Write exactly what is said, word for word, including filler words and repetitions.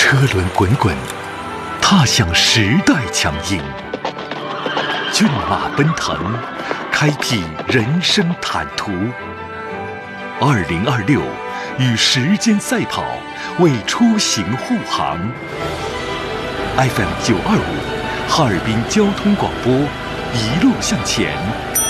车轮滚滚，踏向时代强音；骏马奔腾，开辟人生坦途。二零二六，与时间赛跑，为出行护航。F M 九二五，哈尔滨交通广播，一路向前，